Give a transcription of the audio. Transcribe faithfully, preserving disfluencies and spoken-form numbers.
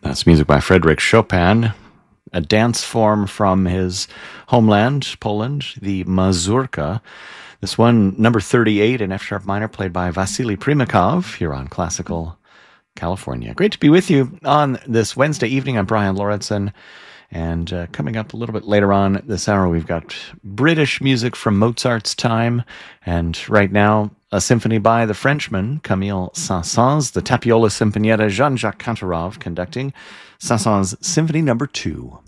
That's music by Frédéric Chopin, a dance form from his homeland, Poland, the mazurka. This one, number thirty-eight in F sharp minor, played by Vasily Primakov here on Classical California. Great to be with you on this Wednesday evening. I'm Brian Lauritsen. And uh, coming up a little bit later on this hour, we've got British music from Mozart's time. And right now, a symphony by the Frenchman, Camille Saint-Saëns, the Tapiola Sinfonietta, Jean-Jacques Cantorov conducting Saint-Saëns Symphony Number Two.